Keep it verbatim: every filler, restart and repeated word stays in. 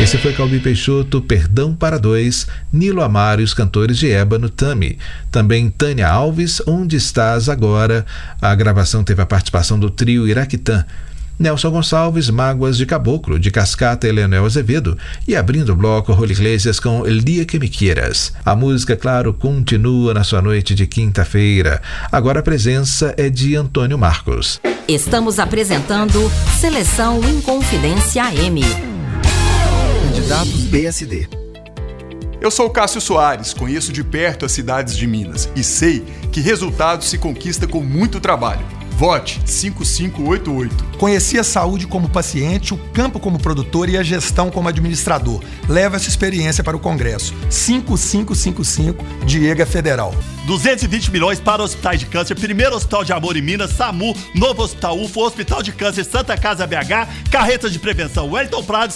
Esse foi Calbi Peixoto, Perdão para Dois, Nilo Amaro e os cantores de Ébano, Tami. Também Tânia Alves, Onde Estás Agora. A gravação teve a participação do trio Iraquitã. Nelson Gonçalves, Mágoas de Caboclo, de Cascata e Leonel Azevedo. E abrindo o bloco, Julio Iglesias com El Dia Que Me Quieras. A música, claro, continua na sua noite de quinta-feira. Agora a presença é de Antônio Marcos. Estamos apresentando Seleção Inconfidência A M. Candidatos B S D. Eu sou Cássio Soares, conheço de perto as cidades de Minas e sei que resultados se conquista com muito trabalho. Vote cinco cinco oito oito. Conheci a saúde como paciente, o campo como produtor e a gestão como administrador. Leva essa experiência para o Congresso. cinco cinco cinco cinco, Diega Federal. duzentos e vinte milhões para hospitais de câncer, primeiro hospital de amor em Minas, SAMU, novo hospital U F O, Hospital de Câncer, Santa Casa B H, carretas de prevenção, Wellington Prado,